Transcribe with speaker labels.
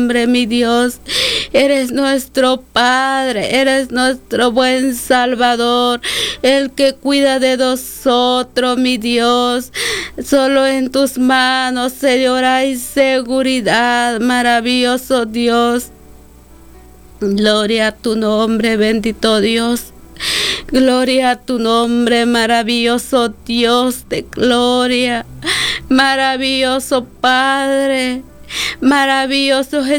Speaker 1: nombre, mi Dios. Eres nuestro Padre, eres nuestro buen Salvador, el que cuida de nosotros, mi Dios. Solo en tus manos, Señor, hay seguridad, maravilloso Dios. Gloria a tu nombre, bendito Dios. Gloria a tu nombre, maravilloso Dios de gloria. Maravilloso Padre. Maravilloso Jesús.